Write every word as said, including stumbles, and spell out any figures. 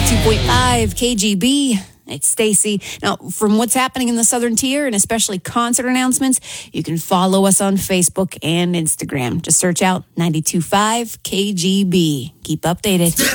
ninety-two point five K G B. It's Stacy. Now, from what's happening in the Southern Tier and especially concert announcements, you can follow us on Facebook and Instagram. Just search out ninety-two point five K G B. Keep updated.